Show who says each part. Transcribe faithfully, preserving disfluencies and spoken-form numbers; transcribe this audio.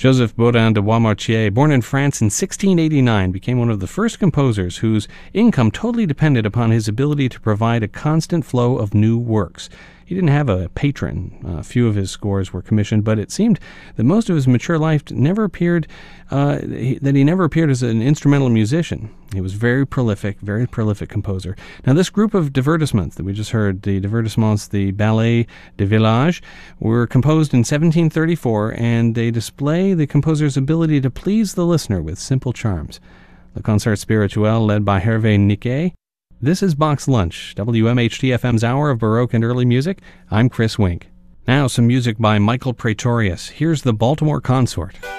Speaker 1: Joseph Baudin de Boismartier, born in France in sixteen eighty-nine, became one of the first composers whose income totally depended upon his ability to provide a constant flow of new works. He didn't have a patron. A few of his scores were commissioned, but it seemed that most of his mature life never appeared, uh, he, that he never appeared as an instrumental musician. He was very prolific, very prolific composer. Now, this group of divertissements that we just heard, the divertissements, the Ballet de Village, were composed in seventeen thirty-four, and they display the composer's ability to please the listener with simple charms. Le Concert Spirituel, led by Hervé Niquet. This is Bach's Lunch, W M H T F M's Hour of Baroque and Early Music. I'm Chris Wink. Now some music by Michael Praetorius. Here's the Baltimore Consort.